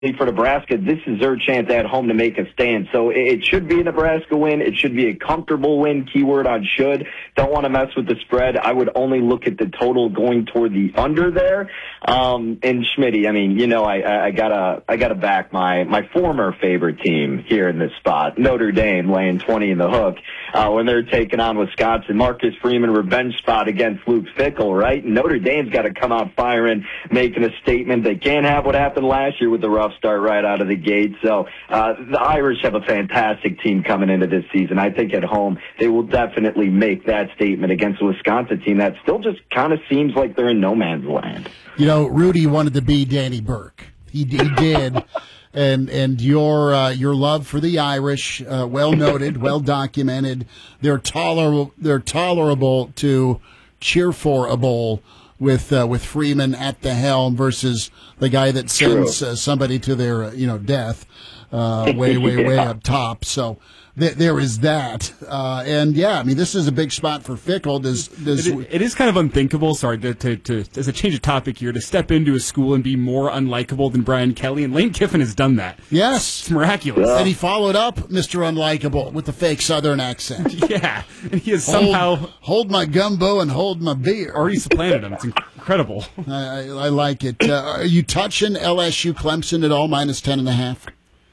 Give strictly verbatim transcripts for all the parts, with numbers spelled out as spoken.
for Nebraska, this is their chance at home to make a stand. So it should be a Nebraska win. It should be a comfortable win. Keyword on should. Don't want to mess with the spread. I would only look at the total going toward the under there. Um, and Schmitty, I mean, you know, I, I gotta, I gotta back my, my former favorite team here in this spot, Notre Dame, laying twenty in the hook, uh, when they're taking on Wisconsin. Marcus Freeman revenge spot against Luke Fickell, right? Notre Dame's got to come out firing, making a statement. They can't have what happened last year with the rough start right out of the gate. So uh, the Irish have a fantastic team coming into this season. I think at home they will definitely make that statement against a Wisconsin team that still just kind of seems like they're in no man's land. You know, Rudy wanted to be Danny Burke. He, he did. And and your uh, your love for the Irish, uh, well noted, well documented. They're tolerable. They're tolerable to cheer for a bowl with uh, with Freeman at the helm versus the guy that sends uh, somebody to their uh, you know death, uh, way way yeah. way up top. So th- there is that, uh, and yeah, I mean this is a big spot for Fickell. Does does it, it is kind of unthinkable? Sorry to, to to as a change of topic here to step into a school and be more unlikable than Brian Kelly, and Lane Kiffin has done that. Yes, it's miraculous. Yeah. And he followed up Mister Unlikable with the fake Southern accent. Yeah, and he has somehow hold, hold my gumbo and hold my beer. Already supplanted him. It's incredible. I, I, I like it. Uh, are you touching L S U Clemson at all? Minus ten and a half.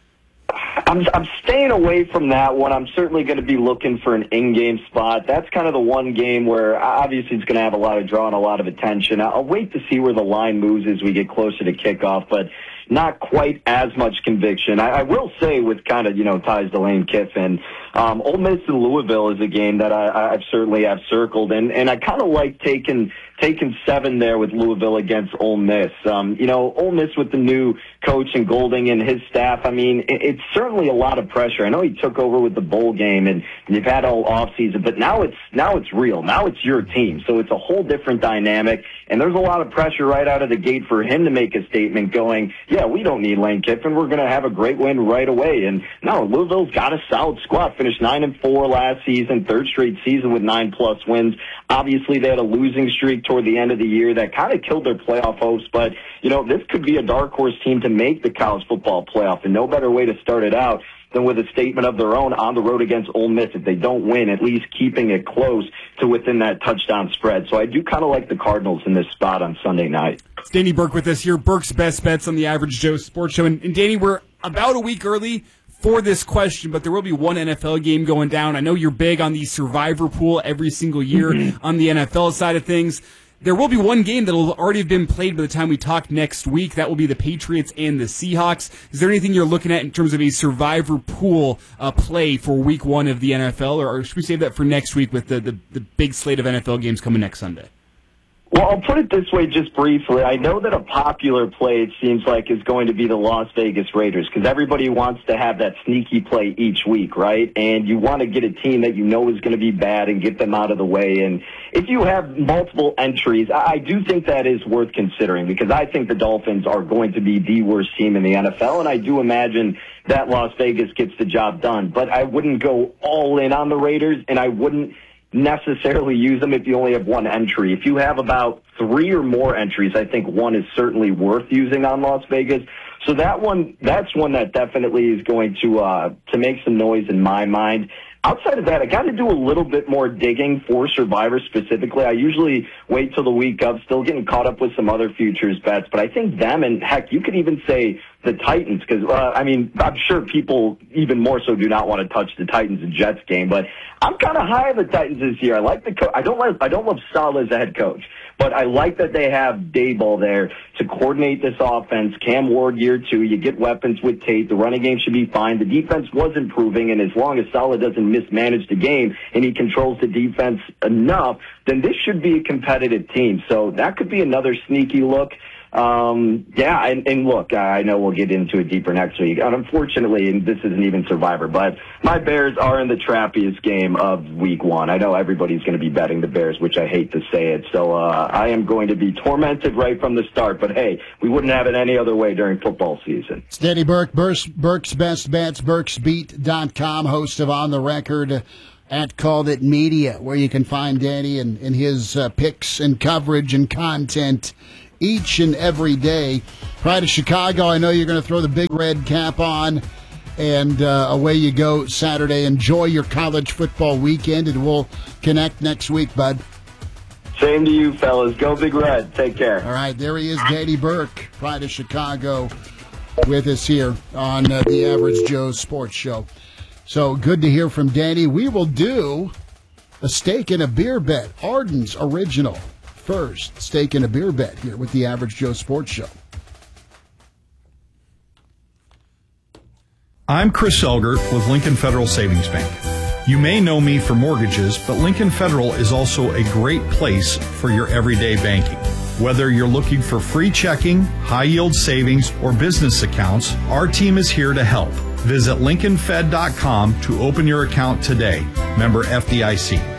I'm, I'm staying away from that one. I'm certainly going to be looking for an in-game spot. That's kind of the one game where obviously it's going to have a lot of draw and a lot of attention. I'll wait to see where the line moves as we get closer to kickoff, but not quite as much conviction. I, I will say with kind of, you know, ties to Lane Kiffin, um, Ole Miss and Louisville is a game that I, I've certainly have circled, and, and I kind of like taking taking seven there with Louisville against Ole Miss. Um, you know, Ole Miss with the new coach and Golding and his staff, I mean, it, it's certainly a lot of pressure. I know he took over with the bowl game, and you've had all offseason, but now it's now it's real. Now it's your team, so it's a whole different dynamic, and there's a lot of pressure right out of the gate for him to make a statement going, yeah, we don't need Lane Kiffin. We're going to have a great win right away. And no, Louisville's got a solid squad. Finished nine and four last season, third straight season with nine plus wins. Obviously, they had a losing streak toward the end of the year that kind of killed their playoff hopes. But, you know, this could be a dark horse team to make the college football playoff, and no better way to start it out than with a statement of their own on the road against Ole Miss. If they don't win, at least keeping it close to within that touchdown spread. So I do kind of like the Cardinals in this spot on Sunday night. It's Danny Burke with us here, Burke's Best Bets on the Average Joe Sports Show. And, and Danny, we're about a week early for this question, but there will be one N F L game going down. I know you're big on the survivor pool every single year mm-hmm. on the N F L side of things. There will be one game that will already have been played by the time we talk next week. That will be the Patriots and the Seahawks. Is there anything you're looking at in terms of a survivor pool uh, play for week one of the N F L, or, or should we save that for next week with the, the, the big slate of N F L games coming next Sunday? Well, I'll put it this way just briefly. I know that a popular play, it seems like, is going to be the Las Vegas Raiders because everybody wants to have that sneaky play each week, right? And you want to get a team that you know is going to be bad and get them out of the way. And if you have multiple entries, I do think that is worth considering because I think the Dolphins are going to be the worst team in the N F L, and I do imagine that Las Vegas gets the job done. But I wouldn't go all in on the Raiders, and I wouldn't necessarily use them if you only have one entry. If you have about three or more entries, I think one is certainly worth using on Las Vegas. So that one, that's one that definitely is going to uh, to make some noise in my mind. Outside of that, I got to do a little bit more digging for Survivor specifically. I usually wait till the week of, still getting caught up with some other futures bets, but I think them, and heck, you could even say the Titans, because, uh, I mean, I'm sure people even more so do not want to touch the Titans and Jets game, but I'm kind of high on the Titans this year. I like the co- I don't like, I don't love Saleh as a head coach, but I like that they have Daboll there to coordinate this offense. Cam Ward year two, you get weapons with Tate. The running game should be fine. The defense was improving, and as long as Saleh doesn't mismanage the game and he controls the defense enough, then this should be a competitive team. So that could be another sneaky look. Um, yeah, and, and look, I know we'll get into it deeper next week. And unfortunately, and this isn't even Survivor, but my Bears are in the trappiest game of week one. I know everybody's going to be betting the Bears, which I hate to say it. So uh, I am going to be tormented right from the start. But, hey, we wouldn't have it any other way during football season. It's Danny Burke, Burke's, Burke's Best Bets, burks beat dot com, host of On the Record at Called It Media, where you can find Danny and, and his uh, picks and coverage and content each and every day. Pride of Chicago, I know you're going to throw the big red cap on, and uh, away you go Saturday. Enjoy your college football weekend, and we'll connect next week, bud. Same to you, fellas. Go Big Red. Take care. All right, there he is, Danny Burke, Pride of Chicago, with us here on uh, the Average Joe Sports Show. So good to hear from Danny. We will do a steak and a beer bet, Arden's original first steak and a beer bet here with the Average Joe Sports Show. I'm Chris Elgert with Lincoln Federal Savings Bank. You may know me for mortgages, but Lincoln Federal is also a great place for your everyday banking. Whether you're looking for free checking, high-yield savings, or business accounts, our team is here to help. Visit Lincoln Fed dot com to open your account today. Member F D I C.